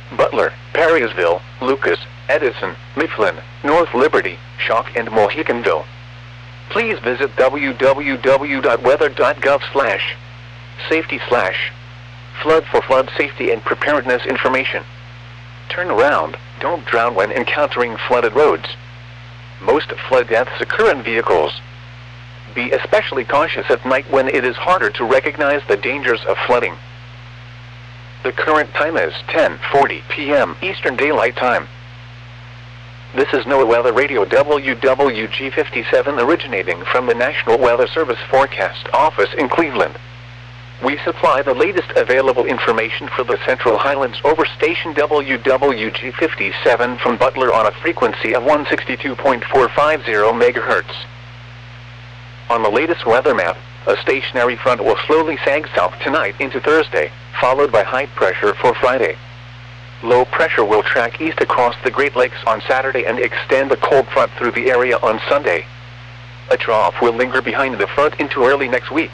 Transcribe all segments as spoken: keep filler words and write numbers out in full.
Butler, Perrysville, Lucas, Edison, Mifflin, North Liberty, Chalk and Mohicanville. Please visit w w w dot weather dot gov slash safety slash flood for flood safety and preparedness information. Turn around, don't drown when encountering flooded roads. Most flood deaths occur in vehicles. Be especially cautious at night when it is harder to recognize the dangers of flooding. The current time is ten forty p m Eastern Daylight Time. This is NOAA Weather Radio W W G fifty-seven originating from the National Weather Service Forecast Office in Cleveland. We supply the latest available information for the Central Highlands over station W W G fifty-seven from Butler on a frequency of one sixty-two point four five zero megahertz. On the latest weather map, a stationary front will slowly sag south tonight into Thursday, followed by high pressure for Friday. Low pressure will track east across the Great Lakes on Saturday and extend the cold front through the area on Sunday. A trough will linger behind the front into early next week.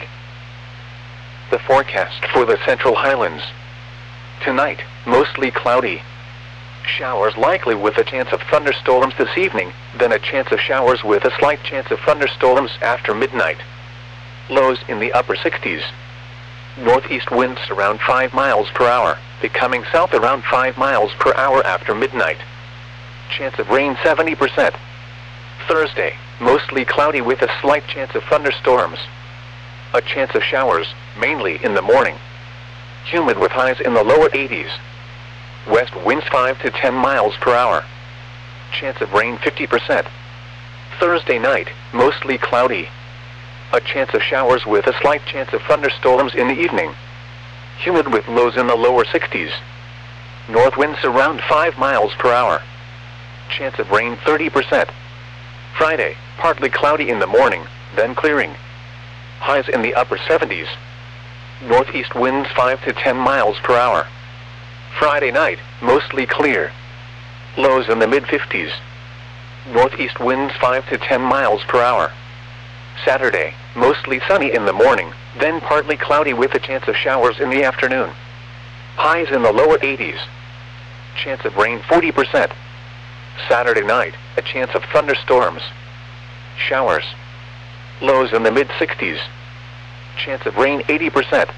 The forecast for the Central Highlands. Tonight, mostly cloudy. Showers likely with a chance of thunderstorms this evening, then a chance of showers with a slight chance of thunderstorms after midnight. Lows in the upper sixties. Northeast winds around five miles per hour, becoming south around five miles per hour after midnight. Chance of rain seventy percent. Thursday, mostly cloudy with a slight chance of thunderstorms. A chance of showers, mainly in the morning. Humid with highs in the lower eighties. West winds five to ten miles per hour. Chance of rain fifty percent. Thursday night, mostly cloudy. A chance of showers with a slight chance of thunderstorms in the evening. Humid with lows in the lower sixties. North winds around five miles per hour. Chance of rain thirty percent. Friday, partly cloudy in the morning, then clearing. Highs in the upper seventies. Northeast winds five to ten miles per hour. Friday night, mostly clear. Lows in the mid fifties. Northeast winds five to ten miles per hour. Saturday, mostly sunny in the morning, then partly cloudy with a chance of showers in the afternoon. Highs in the lower eighties. Chance of rain forty percent. Saturday night, a chance of thunderstorms. Showers. Lows in the mid sixties. Chance of rain eighty percent.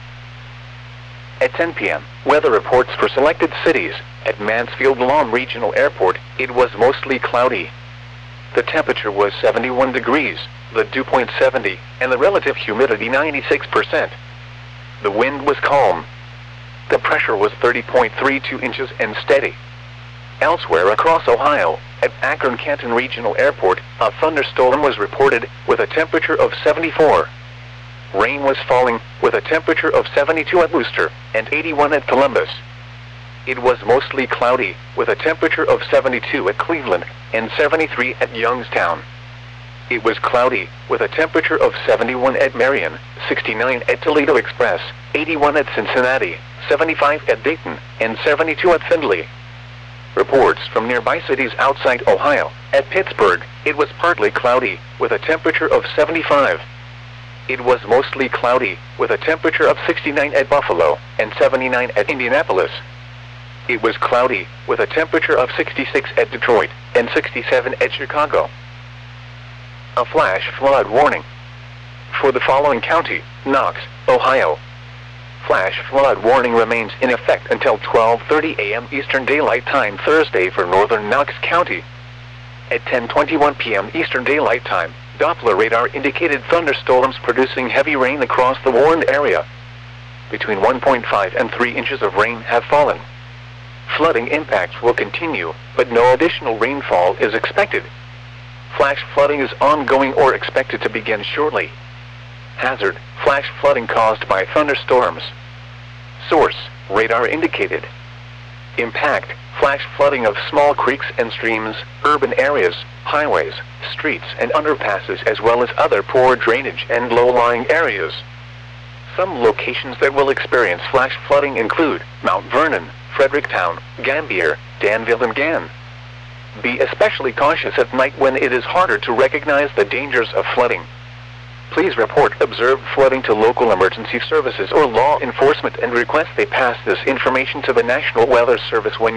At ten p m, weather reports for selected cities. At Mansfield-Lahm Regional Airport, it was mostly cloudy. The temperature was seventy-one degrees, the dew point seventy, and the relative humidity ninety-six percent. The wind was calm. The pressure was thirty point three two inches and steady. Elsewhere across Ohio, at Akron-Canton Regional Airport, a thunderstorm was reported with a temperature of seventy-four. Rain was falling with a temperature of seventy-two at Worcester and eighty-one at Columbus. It was mostly cloudy with a temperature of seventy-two at Cleveland and seventy-three at Youngstown. It was cloudy with a temperature of seventy-one at Marion, sixty-nine at Toledo Express, eighty-one at Cincinnati, seventy-five at Dayton, and seventy-two at Findlay. Reports from nearby cities outside Ohio. At Pittsburgh, it was partly cloudy with a temperature of seventy-five. It was mostly cloudy with a temperature of sixty-nine at Buffalo and seventy-nine at Indianapolis. It was cloudy with a temperature of sixty-six at Detroit and sixty-seven at Chicago. A flash flood warning for the following county: Knox, Ohio. Flash flood warning remains in effect until twelve thirty a m Eastern Daylight Time Thursday for northern Knox County. At ten twenty-one p m Eastern Daylight Time, Doppler radar indicated thunderstorms producing heavy rain across the warned area. Between one point five and three inches of rain have fallen. Flooding impacts will continue, but no additional rainfall is expected. Flash flooding is ongoing or expected to begin shortly. Hazard: flash flooding caused by thunderstorms. Source: radar indicated. Impact: flash flooding of small creeks and streams, urban areas, highways, streets and underpasses, as well as other poor drainage and low-lying areas. Some locations that will experience flash flooding include Mount Vernon, Fredericktown, Gambier, Danville and Gann. Be especially cautious at night when it is harder to recognize the dangers of flooding. Please report observed flooding to local emergency services or law enforcement and request they pass this information to the National Weather Service when